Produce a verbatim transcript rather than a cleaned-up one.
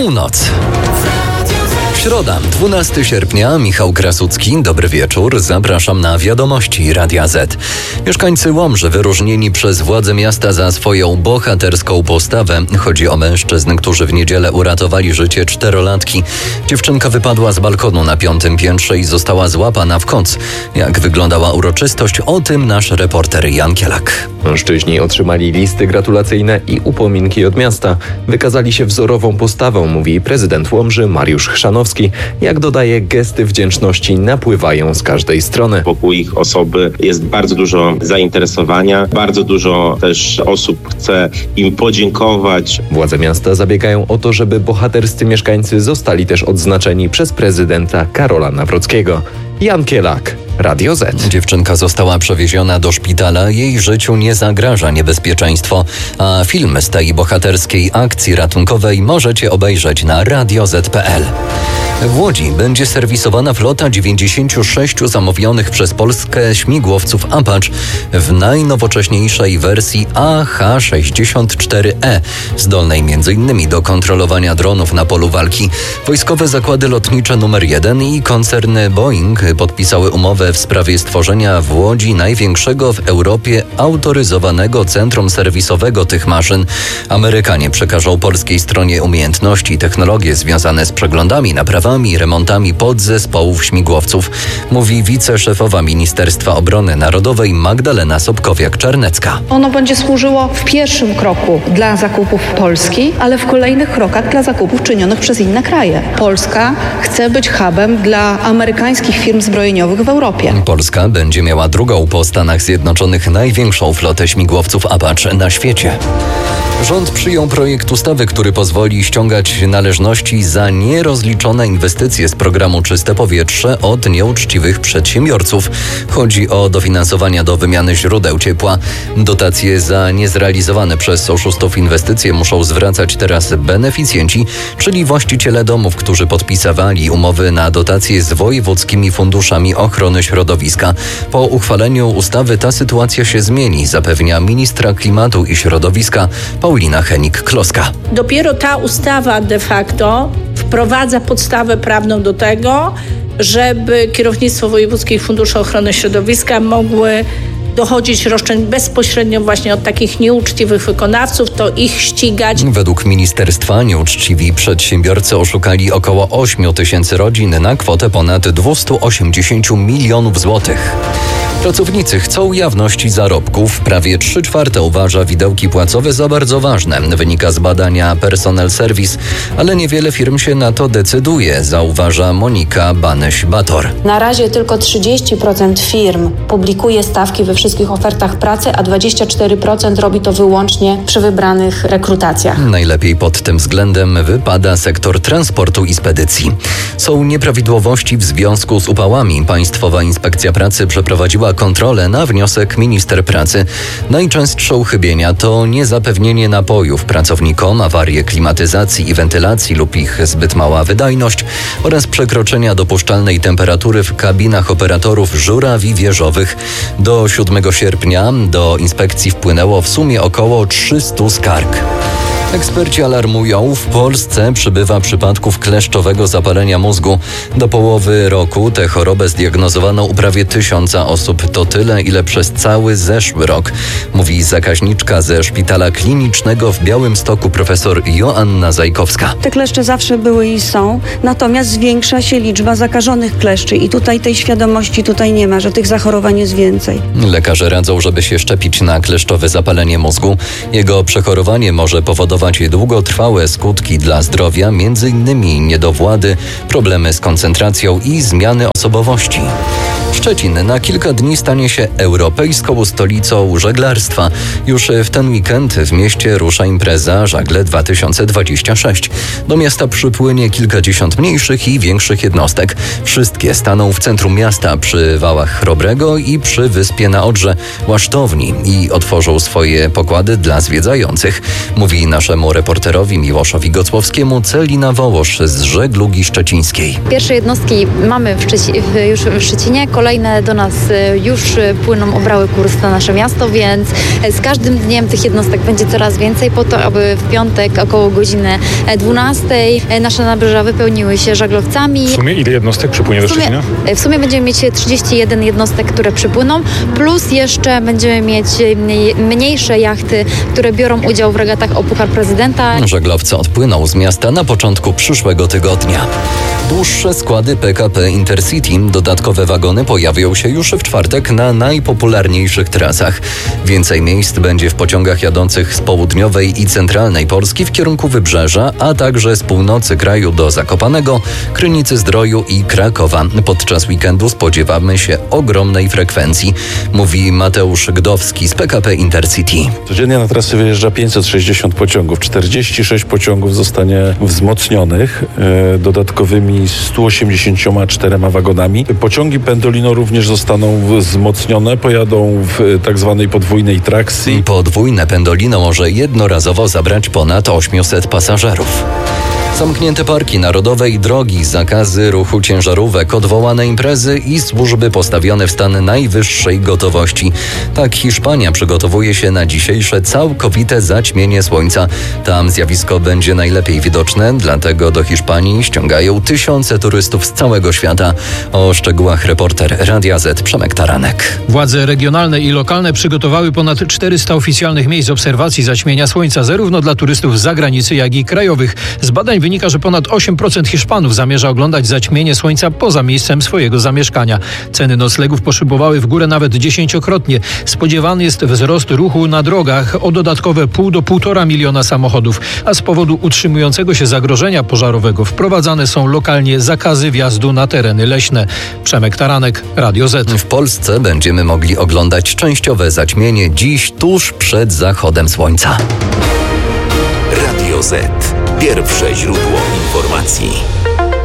Północ. Środa, dwunastego sierpnia, Michał Krasucki, dobry wieczór, zapraszam na wiadomości Radia Z. Mieszkańcy Łomży wyróżnieni przez władze miasta za swoją bohaterską postawę. Chodzi o mężczyzn, którzy w niedzielę uratowali życie czterolatki. Dziewczynka wypadła z balkonu na piątym piętrze i została złapana w koc. Jak wyglądała uroczystość, o tym nasz reporter Jan Kielak. Mężczyźni otrzymali listy gratulacyjne i upominki od miasta. Wykazali się wzorową postawą, mówi prezydent Łomży Mariusz Chrzanowski. Jak dodaje, gesty wdzięczności napływają z każdej strony. Wokół ich osoby jest bardzo dużo zainteresowania, bardzo dużo też osób chce im podziękować. Władze miasta zabiegają o to, żeby bohaterscy mieszkańcy zostali też odznaczeni przez prezydenta Karola Nawrockiego. Jan Kielak, Radio Z. Dziewczynka została przewieziona do szpitala, jej życiu nie zagraża niebezpieczeństwo, a film z tej bohaterskiej akcji ratunkowej możecie obejrzeć na radio zet kropka pe el. W Łodzi będzie serwisowana flota dziewięćdziesięciu sześciu zamówionych przez Polskę śmigłowców Apache w najnowocześniejszej wersji A H sześćdziesiąt cztery E, zdolnej m.in. do kontrolowania dronów na polu walki. Wojskowe zakłady lotnicze numer jeden i koncerny Boeing podpisały umowę w sprawie stworzenia w Łodzi największego w Europie autoryzowanego centrum serwisowego tych maszyn. Amerykanie przekażą polskiej stronie umiejętności i technologie związane z przeglądami, naprawami, remontami podzespołów śmigłowców, mówi wiceszefowa Ministerstwa Obrony Narodowej Magdalena Sobkowiak-Czarnecka. Ono będzie służyło w pierwszym kroku dla zakupów Polski, ale w kolejnych krokach dla zakupów czynionych przez inne kraje. Polska chce być hubem dla amerykańskich firm zbrojeniowych w Europie. Polska będzie miała drugą po Stanach Zjednoczonych największą flotę śmigłowców Apache na świecie. Rząd przyjął projekt ustawy, który pozwoli ściągać należności za nierozliczone inwestycje z programu Czyste Powietrze od nieuczciwych przedsiębiorców. Chodzi o dofinansowania do wymiany źródeł ciepła. Dotacje za niezrealizowane przez oszustów inwestycje muszą zwracać teraz beneficjenci, czyli właściciele domów, którzy podpisywali umowy na dotacje z wojewódzkimi funduszami ochrony środowiska. Po uchwaleniu ustawy ta sytuacja się zmieni, zapewnia ministra klimatu i środowiska Paulina Henik-Kloska. Dopiero ta ustawa de facto wprowadza podstawę prawną do tego, żeby kierownictwo wojewódzkich funduszy ochrony środowiska mogły dochodzić roszczeń bezpośrednio właśnie od takich nieuczciwych wykonawców, to ich ścigać. Według ministerstwa nieuczciwi przedsiębiorcy oszukali około ośmiu tysięcy rodzin na kwotę ponad dwieście osiemdziesiąt milionów złotych. Pracownicy chcą jawności zarobków. Prawie trzy czwarte uważa widełki płacowe za bardzo ważne. Wynika z badania Personel Service, ale niewiele firm się na to decyduje, zauważa Monika Banyś-Bator. Na razie tylko trzydzieści procent firm publikuje stawki we wszystkich ofertach pracy, a dwadzieścia cztery procent robi to wyłącznie przy wybranych rekrutacjach. Najlepiej pod tym względem wypada sektor transportu i spedycji. Są nieprawidłowości w związku z upałami. Państwowa Inspekcja Pracy przeprowadziła kontrolę na wniosek minister pracy. Najczęstsze uchybienia to niezapewnienie napojów pracownikom, awarie klimatyzacji i wentylacji lub ich zbyt mała wydajność oraz przekroczenia dopuszczalnej temperatury w kabinach operatorów żurawi wieżowych. Do siódmego sierpnia do inspekcji wpłynęło w sumie około trzysta skarg. Eksperci alarmują, w Polsce przybywa przypadków kleszczowego zapalenia mózgu. Do połowy roku tę chorobę zdiagnozowano u prawie tysiąca osób. To tyle, ile przez cały zeszły rok, mówi zakaźniczka ze Szpitala Klinicznego w Białymstoku profesor Joanna Zajkowska. Te kleszcze zawsze były i są, natomiast zwiększa się liczba zakażonych kleszczy i tutaj tej świadomości tutaj nie ma, że tych zachorowań jest więcej. Lekarze radzą, żeby się szczepić na kleszczowe zapalenie mózgu. Jego przechorowanie może powodować długotrwałe skutki dla zdrowia, między innymi niedowłady, problemy z koncentracją i zmiany osobowości. Szczecin na kilka dni stanie się europejską stolicą żeglarstwa. Już w ten weekend w mieście rusza impreza Żagle dwa tysiące dwadzieścia sześć. Do miasta przypłynie kilkadziesiąt mniejszych i większych jednostek. Wszystkie staną w centrum miasta przy wałach Chrobrego i przy wyspie na Odrze, Łasztowni i otworzą swoje pokłady dla zwiedzających, mówi naszemu reporterowi Miłoszowi Gocłowskiemu Celina Wołosz z Żeglugi Szczecińskiej. Pierwsze jednostki mamy w Szczeci- już w Szczecinie. kolejne do nas już płyną, obrały kurs na nasze miasto, więc z każdym dniem tych jednostek będzie coraz więcej po to, aby w piątek około godziny dwunastej nasze nabrzeża wypełniły się żaglowcami. W sumie ile jednostek przypłynie do Szczecina? W sumie będziemy mieć trzydzieści jeden jednostek, które przypłyną, plus jeszcze będziemy mieć mniejsze jachty, które biorą udział w regatach o Puchar Prezydenta. Żaglowcy odpłyną z miasta na początku przyszłego tygodnia. Dłuższe składy P K P Intercity, dodatkowe wagony pojawią się już w czwartek na najpopularniejszych trasach. Więcej miejsc będzie w pociągach jadących z południowej i centralnej Polski w kierunku Wybrzeża, a także z północy kraju do Zakopanego, Krynicy-Zdroju i Krakowa. Podczas weekendu spodziewamy się ogromnej frekwencji, mówi Mateusz Gdowski z P K P Intercity. Codziennie na trasy wyjeżdża pięćset sześćdziesiąt pociągów. czterdzieści sześć pociągów zostanie wzmocnionych e, dodatkowymi stu osiemdziesięcioma czterema wagonami. Pociągi Pendolino również zostaną wzmocnione, pojadą w tak zwanej podwójnej trakcji. Podwójne Pendolino może jednorazowo zabrać ponad osiemset pasażerów. Zamknięte parki narodowe i drogi, zakazy ruchu ciężarówek, odwołane imprezy i służby postawione w stan najwyższej gotowości. Tak Hiszpania przygotowuje się na dzisiejsze całkowite zaćmienie słońca. Tam zjawisko będzie najlepiej widoczne, dlatego do Hiszpanii ściągają tysiące turystów z całego świata. O szczegółach reporter Radia Z Przemek Taranek. Władze regionalne i lokalne przygotowały ponad czterysta oficjalnych miejsc obserwacji zaćmienia słońca, zarówno dla turystów z zagranicy, jak i krajowych. Z badań wynika, że ponad osiem procent Hiszpanów zamierza oglądać zaćmienie słońca poza miejscem swojego zamieszkania. Ceny noclegów poszybowały w górę nawet dziesięciokrotnie. Spodziewany jest wzrost ruchu na drogach o dodatkowe pół do półtora miliona samochodów, a z powodu utrzymującego się zagrożenia pożarowego wprowadzane są lokalnie zakazy wjazdu na tereny leśne. Przemek Taranek, Radio Z. W Polsce będziemy mogli oglądać częściowe zaćmienie dziś tuż przed zachodem słońca. Radio Z. Pierwsze źródło informacji.